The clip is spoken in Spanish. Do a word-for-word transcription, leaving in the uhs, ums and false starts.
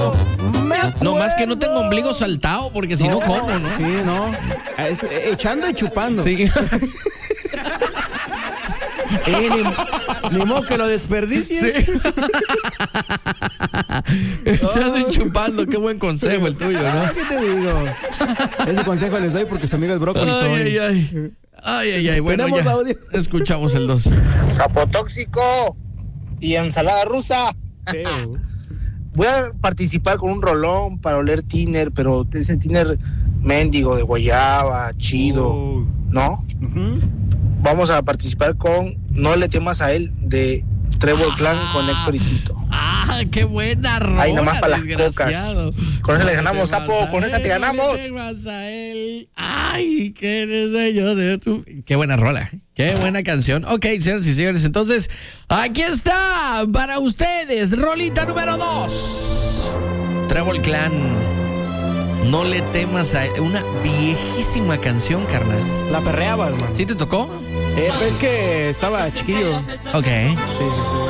Me No más que no tengo ombligo saltado, porque si no, no como, ¿no? Sí, no. Es, eh, echando y chupando. Sí. Eh, ni, ni modo que lo desperdicies. Sí. Echando y chupando, qué buen consejo el tuyo, ¿no? ¿Qué te digo? Ese consejo les doy porque su amigo es brócoli. Ay, ay, ay. Ay, ay, ay. Bueno, ¿Tenemos ya. audio? Escuchamos el dos. Sapo tóxico y ensalada rusa. Voy a participar con un rolón para oler tiner, pero ese tiner mendigo de guayaba, chido, Oh. ¿no? Uh-huh. Vamos a participar con No le temas a él de Trevor Clan con Héctor y Tito. Ah, qué buena rola. Ahí nomás para las desgraciado. cocas. Con esa le ganamos, No le sapo, temas con a esa te él, ganamos. No le temas a él. Ay, qué eres yo de tu... Qué buena rola. Qué buena canción. Ok, señoras y señores, entonces, aquí está para ustedes, rolita número dos. Trevor Clan. No le temas a él. Una viejísima canción, carnal. La perreabas, man. ¿Sí te tocó? Eh, pues es que estaba chiquillo. Ok. Sí, sí, sí.